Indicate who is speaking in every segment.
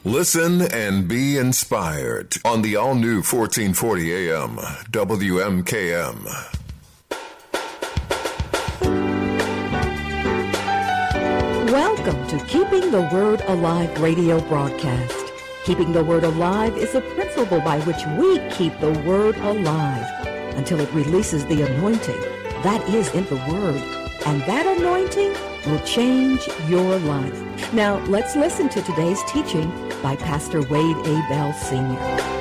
Speaker 1: Listen and be inspired on the all-new 1440 AM WMKM.
Speaker 2: Welcome to Keeping the Word Alive radio broadcast. Keeping the Word alive is a principle by which we keep the Word alive until it releases the anointing that is in the Word. And that anointing will change your life. Now, let's listen to today's teaching by Pastor Wade A. Bell, Sr.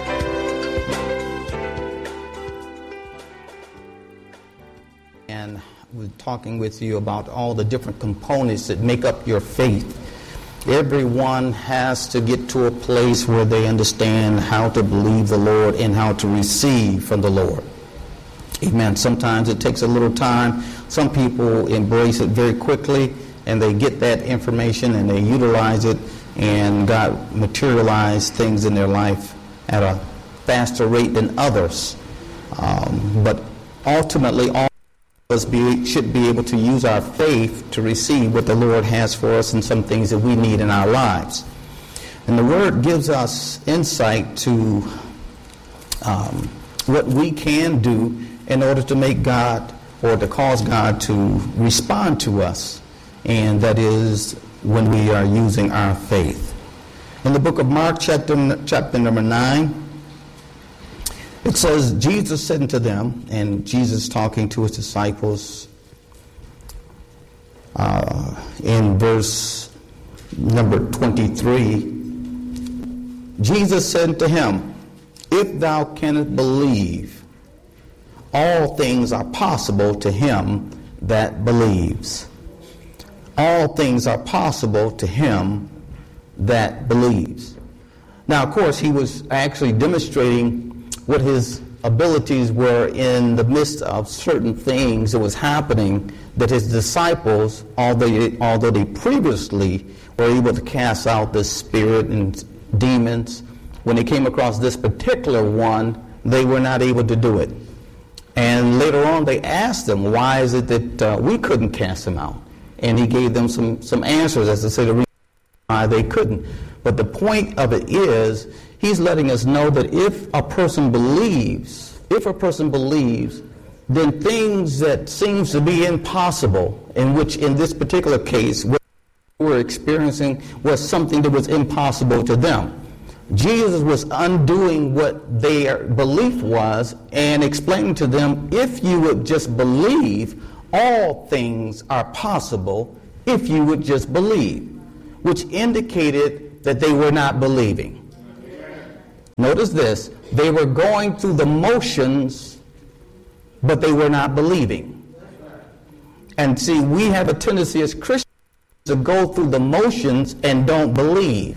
Speaker 3: And we're talking with you about all the different components that make up your faith. Everyone has to get to a place where they understand how to believe the Lord and how to receive from the Lord. Amen. Sometimes it takes a little time. Some people embrace it very quickly, and they get that information and they utilize it, and God materialized things in their life at a faster rate than others. But ultimately, all of us should be able to use our faith to receive what the Lord has for us and some things that we need in our lives. And the Word gives us insight to what we can do in order to make God or to cause God to respond to us. And that is when we are using our faith. In the book of Mark, chapter number 9, it says, Jesus said unto them, and Jesus talking to his disciples, in verse number 23, Jesus said to him, if thou canst believe, all things are possible to him that believes. All things are possible to him that believes. Now, of course, he was actually demonstrating what his abilities were in the midst of certain things that was happening, that his disciples, although they previously were able to cast out this spirit and demons, when they came across this particular one, they were not able to do it. And later on, they asked him, why is it that we couldn't cast him out? And he gave them some answers as to say the reason why they couldn't. But the point of it is, he's letting us know that if a person believes, then things that seems to be impossible, in which in this particular case, what we're experiencing was something that was impossible to them. Jesus was undoing what their belief was and explaining to them, if you would just believe, all things are possible if you would just believe, which indicated that they were not believing. Notice this, they were going through the motions, but they were not believing. And see, we have a tendency as Christians to go through the motions and don't believe.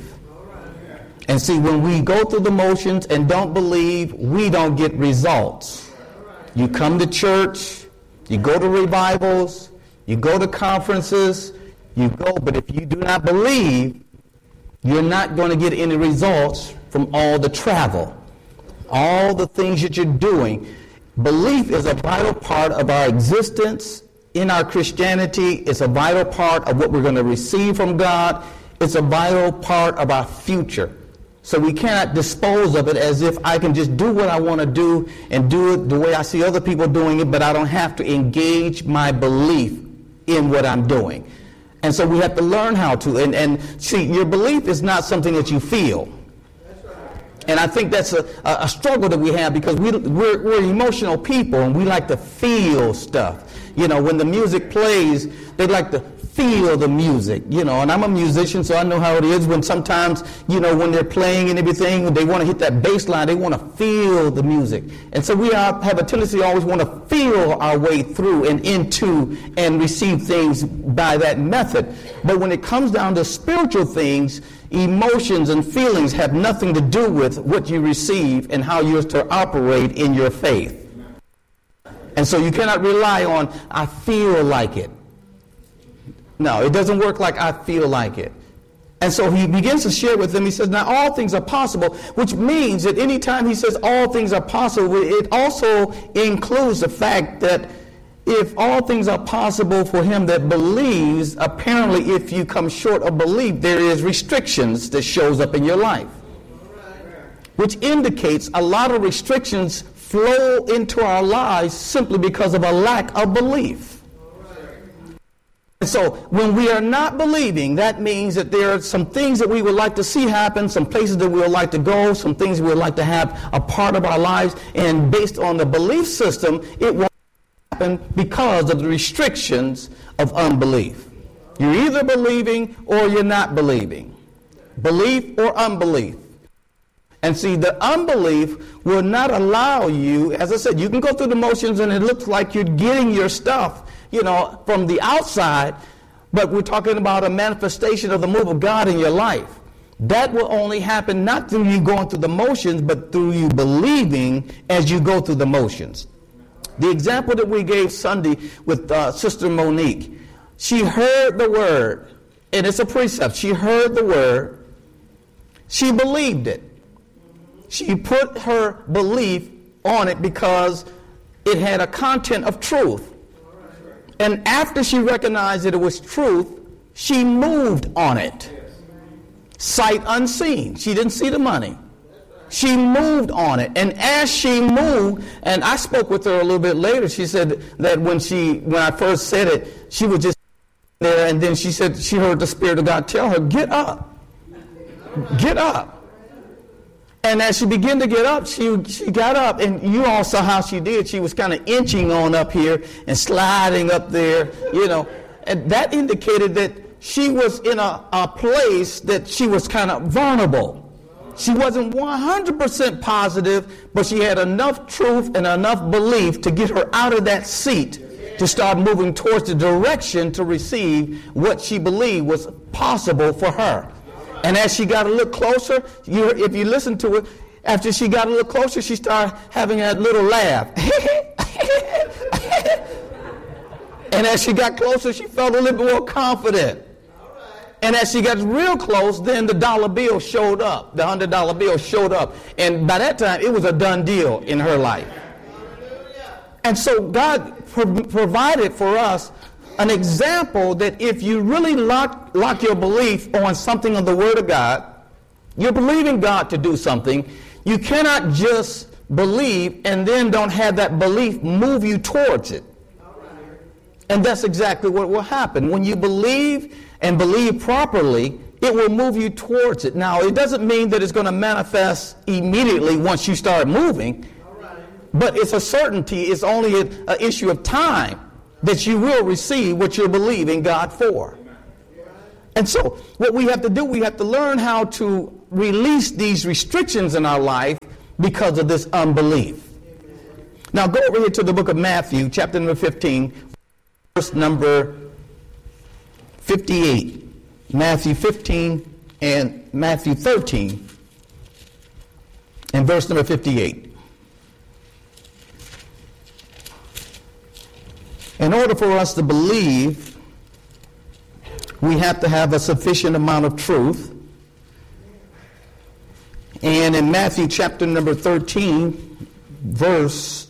Speaker 3: And see, when we go through the motions and don't believe, we don't get results. You come to church, you go to revivals, you go to conferences, you go, but if you do not believe, you're not going to get any results from all the travel, all the things that you're doing. Belief is a vital part of our existence in our Christianity. It's a vital part of what we're going to receive from God. It's a vital part of our future. So we cannot dispose of it as if I can just do what I want to do and do it the way I see other people doing it, but I don't have to engage my belief in what I'm doing. And so we have to learn how to. And see, your belief is not something that you feel. And I think that's a struggle that we have, because we're emotional people and we like to feel stuff. You know, when the music plays, they like to feel the music, you know, and I'm a musician, so I know how it is when sometimes, you know, when they're playing and everything, they want to hit that bass line, they want to feel the music. And so we have a tendency to always want to feel our way through and into and receive things by that method. But when it comes down to spiritual things, emotions and feelings have nothing to do with what you receive and how you're to operate in your faith. And so you cannot rely on, I feel like it. No, it doesn't work like I feel like it. And so he begins to share with them. He says, now all things are possible, which means that anytime he says all things are possible, it also includes the fact that if all things are possible for him that believes, apparently if you come short of belief, there is restrictions that shows up in your life, which indicates a lot of restrictions flow into our lives simply because of a lack of belief. And so when we are not believing, that means that there are some things that we would like to see happen, some places that we would like to go, some things we would like to have a part of our lives, and based on the belief system, it won't happen because of the restrictions of unbelief. You're either believing or you're not believing. Belief or unbelief. And see, the unbelief will not allow you, as I said, you can go through the motions and it looks like you're getting your stuff, from the outside, but we're talking about a manifestation of the move of God in your life. That will only happen not through you going through the motions, but through you believing as you go through the motions. The example that we gave Sunday with Sister Monique, she heard the word, and it's a precept. She heard the word. She believed it. She put her belief on it because it had a content of truth. And after she recognized that it was truth, she moved on it. Sight unseen. She didn't see the money. She moved on it. And as she moved, and I spoke with her a little bit later, she said that when I first said it, she was just there, and then she said she heard the Spirit of God tell her, get up. Get up. And as she began to get up, she got up, and you all saw how she did. She was kind of inching on up here and sliding up there, And that indicated that she was in a place that she was kind of vulnerable. She wasn't 100% positive, but she had enough truth and enough belief to get her out of that seat to start moving towards the direction to receive what she believed was possible for her. And as she got a little closer, if you listen to it, after she got a little closer, she started having that little laugh. And as she got closer, she felt a little bit more confident. And as she got real close, then the dollar bill showed up. The $100 bill showed up. And by that time, it was a done deal in her life. And so God provided for us an example that if you really lock your belief on something of the Word of God, you're believing God to do something, you cannot just believe and then don't have that belief move you towards it. And that's exactly what will happen. When you believe and believe properly, it will move you towards it. Now, it doesn't mean that it's going to manifest immediately once you start moving, but it's a certainty. It's only an issue of time that you will receive what you're believing God for. And so what we have to do, we have to learn how to release these restrictions in our life because of this unbelief. Now go over here to the book of Matthew, chapter number 15, verse number 58. Matthew 15 and Matthew 13 and verse number 58. In order for us to believe, we have to have a sufficient amount of truth. And in Matthew chapter number 13, verse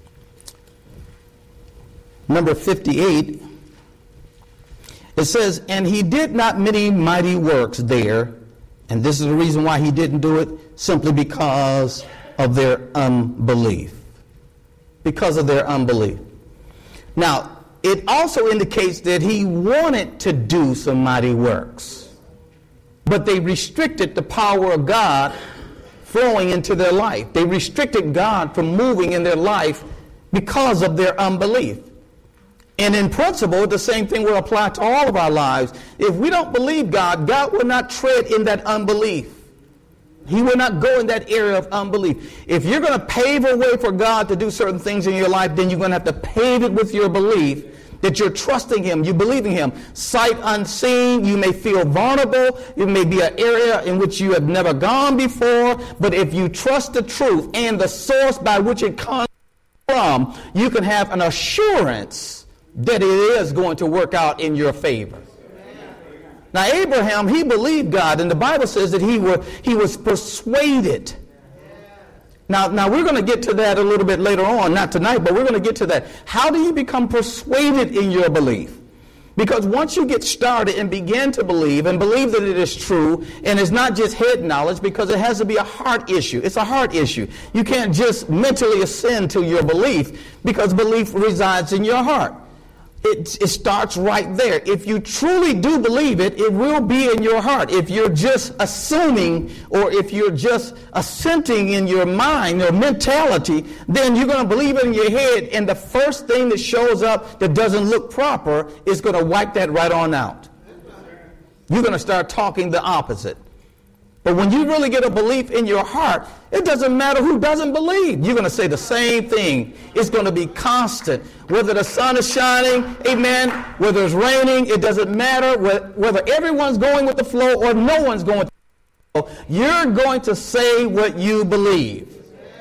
Speaker 3: number 58, it says, "And he did not many mighty works there." And this is the reason why he didn't do it, simply because of their unbelief. Because of their unbelief. Now, it also indicates that he wanted to do some mighty works, but they restricted the power of God flowing into their life. They restricted God from moving in their life because of their unbelief. And in principle, the same thing will apply to all of our lives. If we don't believe God, God will not tread in that unbelief. He will not go in that area of unbelief. If you're going to pave a way for God to do certain things in your life, then you're going to have to pave it with your belief that you're trusting Him, you believe in Him. Sight unseen, you may feel vulnerable. It may be an area in which you have never gone before. But if you trust the truth and the source by which it comes from, you can have an assurance that it is going to work out in your favor. Now, Abraham, he believed God, and the Bible says that he was persuaded Now we're going to get to that a little bit later on, not tonight, but we're going to get to that. How do you become persuaded in your belief? Because once you get started and begin to believe and believe that it is true, and it's not just head knowledge, because it has to be a heart issue. It's a heart issue. You can't just mentally ascend to your belief, because belief resides in your heart. It starts right there. If you truly do believe it, it will be in your heart. If you're just assuming, or if you're just assenting in your mind or mentality, then you're going to believe it in your head, and the first thing that shows up that doesn't look proper is going to wipe that right on out. You're going to start talking the opposite. But when you really get a belief in your heart, it doesn't matter who doesn't believe. You're going to say the same thing. It's going to be constant. Whether the sun is shining, amen, whether it's raining, it doesn't matter. Whether everyone's going with the flow or no one's going with the flow, you're going to say what you believe.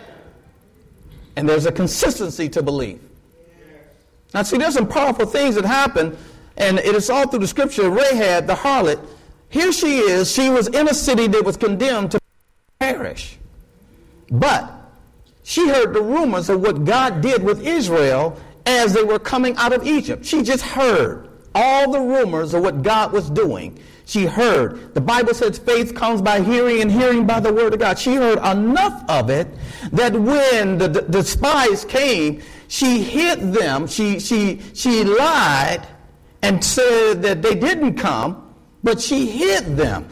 Speaker 3: And there's a consistency to belief. Now, see, there's some powerful things that happen, and it is all through the scripture. Rahab, the harlot, here she is. She was in a city that was condemned to perish. But she heard the rumors of what God did with Israel as they were coming out of Egypt. She just heard all the rumors of what God was doing. She heard. The Bible says faith comes by hearing, and hearing by the word of God. She heard enough of it that when the spies came, she hid them. She lied and said that they didn't come, but she hid them.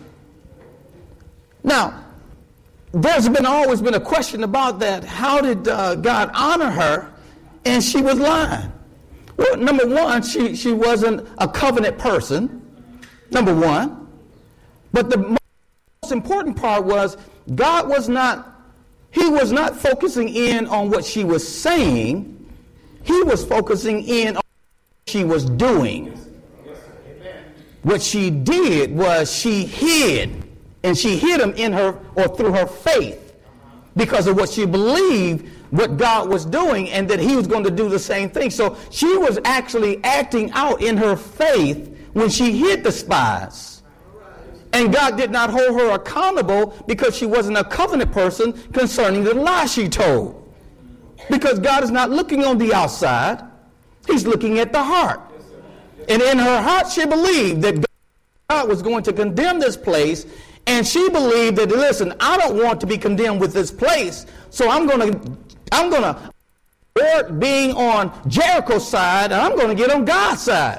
Speaker 3: Now, there's always been a question about that. How did God honor her? And she was lying. Well, number one, she wasn't a covenant person. Number one. But the most important part was God was not, he was not focusing in on what she was saying. He was focusing in on what she was doing. What she did was she hid, and she hid him in her, or through her faith, because of what she believed what God was doing, and that he was going to do the same thing. So she was actually acting out in her faith when she hid the spies. And God did not hold her accountable because she wasn't a covenant person concerning the lie she told. Because God is not looking on the outside. He's looking at the heart. And in her heart, she believed that God was going to condemn this place. And she believed that, listen, I don't want to be condemned with this place. So I'm going to avoid being on Jericho's side, and I'm going to get on God's side.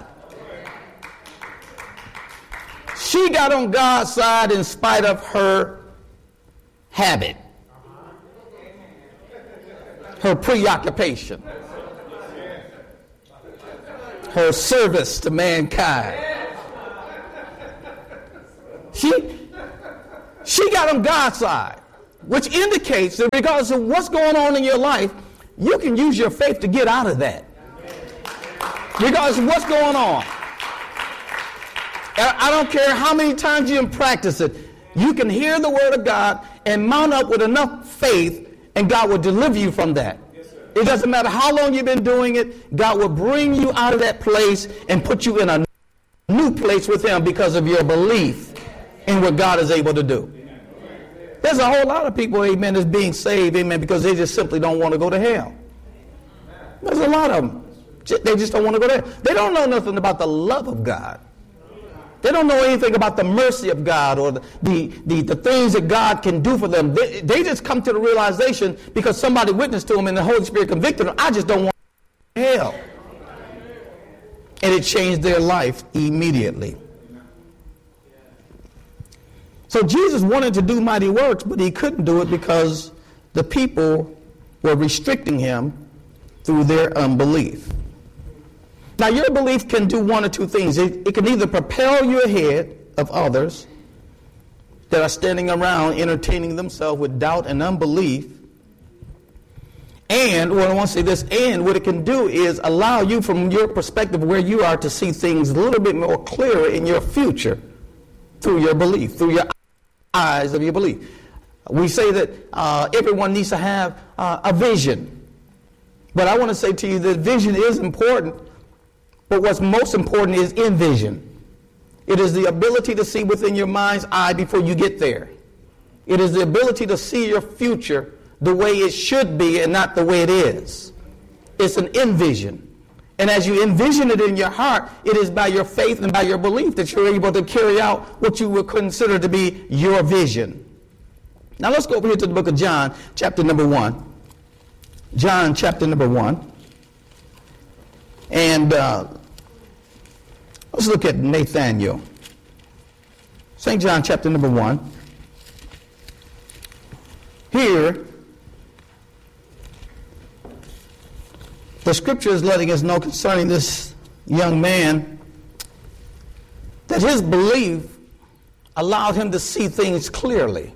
Speaker 3: She got on God's side in spite of her habit, her preoccupation, her service to mankind. She got on God's side, which indicates that regardless of what's going on in your life, you can use your faith to get out of that. Regardless of what's going on. I don't care how many times you practice it. You can hear the word of God and mount up with enough faith, and God will deliver you from that. It doesn't matter how long you've been doing it. God will bring you out of that place and put you in a new place with him because of your belief in what God is able to do. There's a whole lot of people, amen, that's being saved, amen, because they just simply don't want to go to hell. There's a lot of them. They just don't want to go there. They don't know nothing about the love of God. They don't know anything about the mercy of God or the things that God can do for them. They just come to the realization because somebody witnessed to them and the Holy Spirit convicted them, I just don't want to go to hell. And it changed their life immediately. So Jesus wanted to do mighty works, but he couldn't do it because the people were restricting him through their unbelief. Now, your belief can do one or two things. It can either propel you ahead of others that are standing around entertaining themselves with doubt and unbelief. And, well, I want to say this, and what it can do is allow you from your perspective where you are to see things a little bit more clearer in your future through your belief, through your eyes of your belief. We say that everyone needs to have a vision. But I want to say to you that vision is important. But what's most important is envision. It is the ability to see within your mind's eye before you get there. It is the ability to see your future the way it should be and not the way it is. It's an envision. And as you envision it in your heart, it is by your faith and by your belief that you're able to carry out what you would consider to be your vision. Now let's go over here to the book of John, chapter number 1. John, chapter number 1. And let's look at Nathanael. St. John, chapter number 1. Here, the scripture is letting us know concerning this young man that his belief allowed him to see things clearly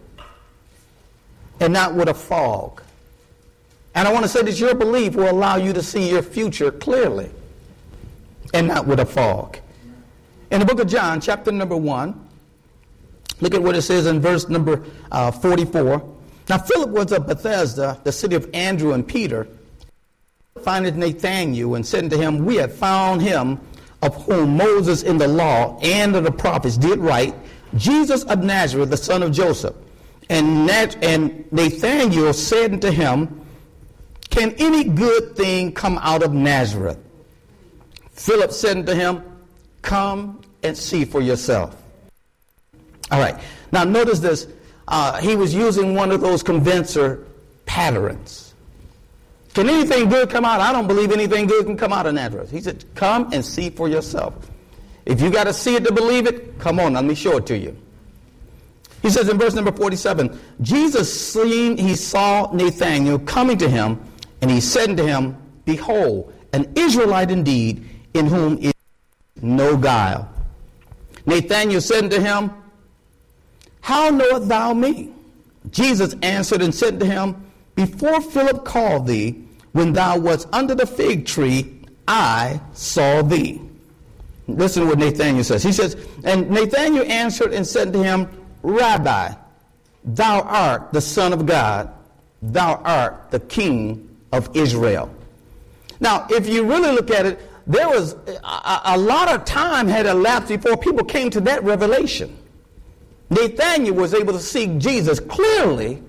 Speaker 3: and not with a fog. And I want to say that your belief will allow you to see your future clearly and not with a fog. In the book of John, chapter number 1, look at what it says in verse number 44. Now Philip was of Bethsaida, the city of Andrew and Peter. Findeth Nathanael and said unto him, We have found him of whom Moses in the law and of the prophets did write, Jesus of Nazareth, the son of Joseph. And Nathanael said unto him, Can any good thing come out of Nazareth? Philip said unto him, Come and see for yourself. All right. Now notice this. He was using one of those convincer patterns. Can anything good come out? I don't believe anything good can come out of Nazareth. He said, come and see for yourself. If you got to see it to believe it, come on, let me show it to you. He says in verse number 47, Jesus he saw Nathanael coming to him, and he said unto him, Behold, an Israelite indeed, in whom is no guile. Nathanael said unto him, How knowest thou me? Jesus answered and said to him, Before Philip called thee, when thou wast under the fig tree, I saw thee. Listen to what Nathanael says. He says, And Nathanael answered and said to him, Rabbi, thou art the Son of God, thou art the King of Israel. Now, if you really look at it, there was a lot of time had elapsed before people came to that revelation. Nathanael was able to see Jesus clearly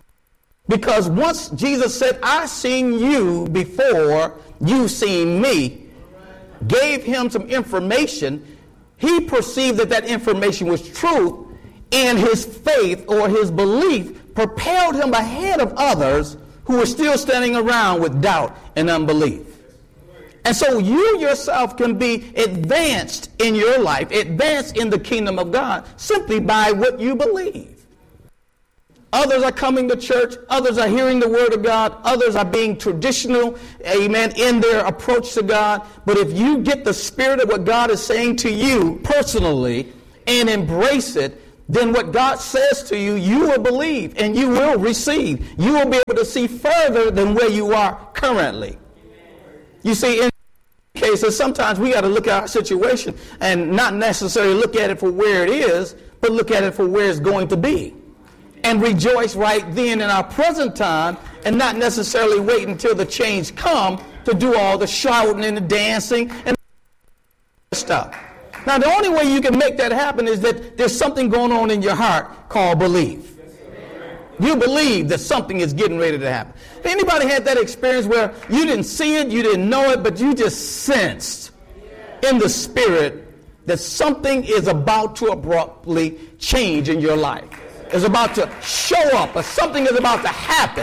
Speaker 3: because once Jesus said, I seen you before you seen me, gave him some information, he perceived that that information was truth, and his faith or his belief propelled him ahead of others who were still standing around with doubt and unbelief. And so you yourself can be advanced in your life, advanced in the kingdom of God, simply by what you believe. Others are coming to church. Others are hearing the word of God. Others are being traditional, amen, in their approach to God. But if you get the spirit of what God is saying to you personally and embrace it, then what God says to you, you will believe and you will receive. You will be able to see further than where you are currently. You see, in cases, sometimes we got to look at our situation and not necessarily look at it for where it is, but look at it for where it's going to be. And rejoice right then in our present time and not necessarily wait until the change come to do all the shouting and the dancing and stuff. Now, the only way you can make that happen is that there's something going on in your heart called belief. You believe that something is getting ready to happen. Anybody had that experience where you didn't see it, you didn't know it, but you just sensed in the spirit that something is about to abruptly change in your life? Is about to show up, or something is about to happen.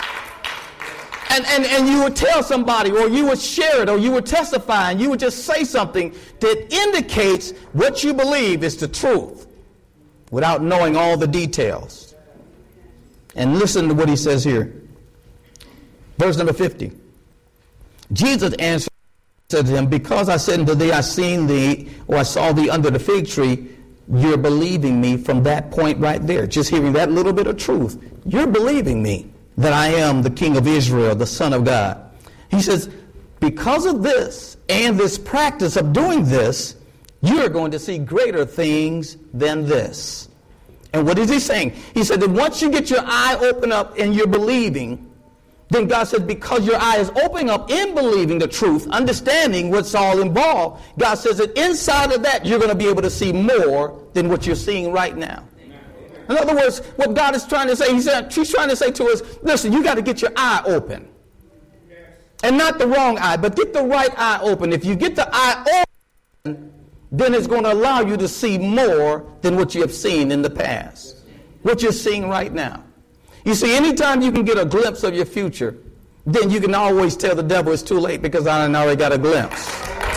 Speaker 3: And you would tell somebody, or you would share it, or you would testify, and you would just say something that indicates what you believe is the truth without knowing all the details. And listen to what he says here. Verse number 50. Jesus answered and said to him, Because I said unto thee, I seen thee, or I saw thee under the fig tree, you're believing me from that point right there. Just hearing that little bit of truth. You're believing me that I am the King of Israel, the Son of God. He says, because of this and this practice of doing this, you're going to see greater things than this. And what is he saying? He said that once you get your eye open up and you're believing, then God says because your eye is opening up in believing the truth, understanding what's all involved, God says that inside of that you're going to be able to see more than what you're seeing right now. In other words, what God is trying to say, she's trying to say to us, listen, you got to get your eye open. And not the wrong eye, but get the right eye open. If you get the eye open, then it's going to allow you to see more than what you have seen in the past. What you're seeing right now. You see, anytime you can get a glimpse of your future, then you can always tell the devil it's too late because I already got a glimpse.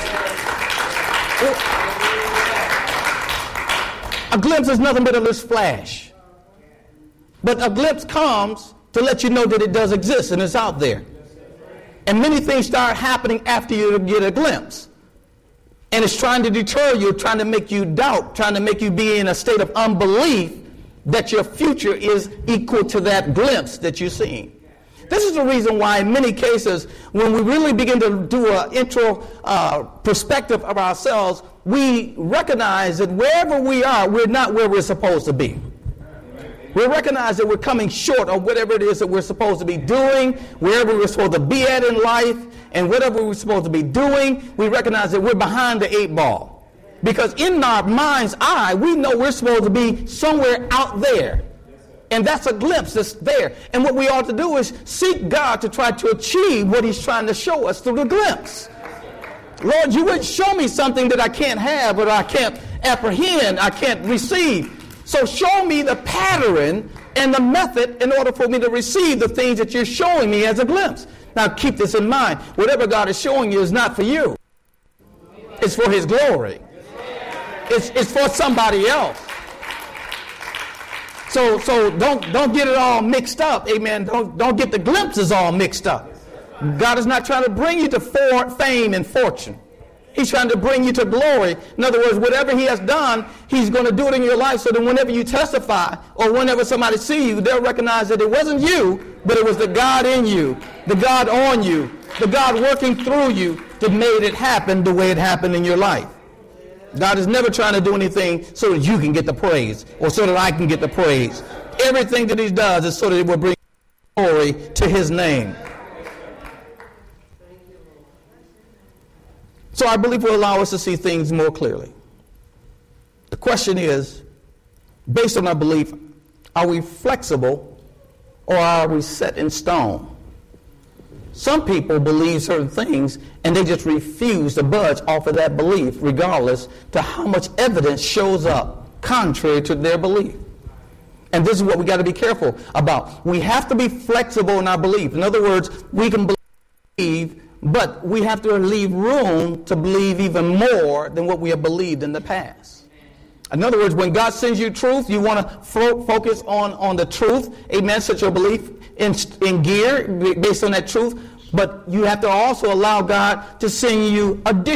Speaker 3: A glimpse is nothing but a little flash. But a glimpse comes to let you know that it does exist and it's out there. And many things start happening after you get a glimpse. And it's trying to deter you, trying to make you doubt, trying to make you be in a state of unbelief that your future is equal to that glimpse that you're seeing. This is the reason why in many cases, when we really begin to do an intro perspective of ourselves, we recognize that wherever we are, we're not where we're supposed to be. We recognize that we're coming short of whatever it is that we're supposed to be doing, wherever we're supposed to be at in life, and whatever we're supposed to be doing, we recognize that we're behind the 8 ball. Because in our mind's eye, we know we're supposed to be somewhere out there. And that's a glimpse that's there. And what we ought to do is seek God to try to achieve what he's trying to show us through the glimpse. Lord, you wouldn't show me something that I can't have or I can't apprehend, I can't receive. So show me the pattern and the method in order for me to receive the things that you're showing me as a glimpse. Now keep this in mind. Whatever God is showing you is not for you. It's for his glory. It's for somebody else. So don't get it all mixed up. Amen. Don't get the glimpses all mixed up. God is not trying to bring you to fame and fortune. He's trying to bring you to glory. In other words, whatever he has done, he's going to do it in your life so that whenever you testify or whenever somebody see you, they'll recognize that it wasn't you, but it was the God in you, the God on you, the God working through you that made it happen the way it happened in your life. God is never trying to do anything so that you can get the praise or so that I can get the praise. Everything that he does is so that it will bring glory to his name. So I believe will allow us to see things more clearly. The question is, based on our belief, are we flexible or are we set in stone? Some people believe certain things and they just refuse to budge off of that belief regardless to how much evidence shows up contrary to their belief. And this is what we got to be careful about. We have to be flexible in our belief. In other words, we can believe, but we have to leave room to believe even more than what we have believed in the past. In other words, when God sends you truth, you want to focus on the truth. Amen. Set your belief in gear based on that truth. But you have to also allow God to send you additional